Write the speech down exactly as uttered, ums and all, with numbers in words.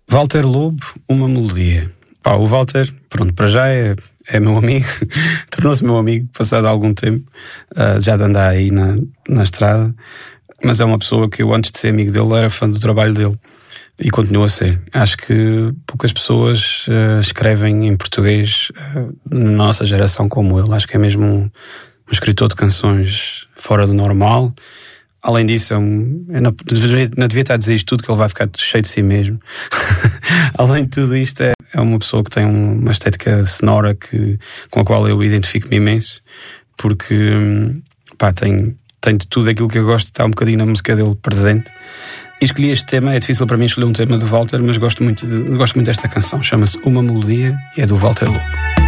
Walter Lobo, Uma Melodia. Pá, o Walter, pronto, para já é, é meu amigo, tornou-se meu amigo passado algum tempo, uh, já de andar aí na, na estrada, mas é uma pessoa que eu, antes de ser amigo dele, era fã do trabalho dele e continua a ser. Acho que poucas pessoas uh, escrevem em português uh, na nossa geração como ele. Acho que é mesmo um, um escritor de canções fora do normal. Além disso, é um, eu não, devia, não devia estar a dizer isto tudo, que ele vai ficar cheio de si mesmo. Além de tudo isto, é, é uma pessoa que tem uma estética sonora que, com a qual eu identifico-me imenso, porque pá, tem, tem de tudo aquilo que eu gosto, está um bocadinho na música dele presente. E escolhi este tema. É difícil para mim escolher um tema do Walter, mas gosto muito, de, gosto muito desta canção. Chama-se Uma Melodia e é do Walter Lobo.